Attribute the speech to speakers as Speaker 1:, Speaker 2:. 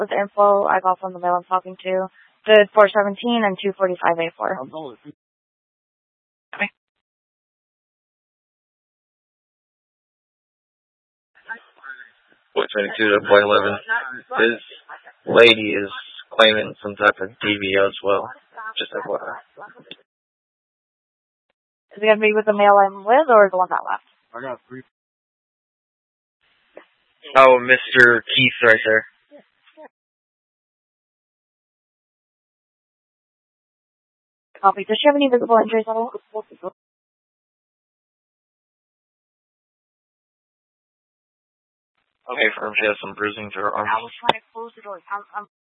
Speaker 1: with info I got from the mail I'm talking to. The 417 and 245A4. Okay.
Speaker 2: 422 to 411. This lady is claiming some type of DVO as well. Just FYI.
Speaker 1: Is it going to be with the mail I'm with or the one that left?
Speaker 3: I got 3.
Speaker 2: Oh, Mr. Keith right there.
Speaker 1: Copy. Does she have any visible injuries at all?
Speaker 2: Okay, firm. She has some bruising to her arm.
Speaker 1: I was trying to close the door. I'm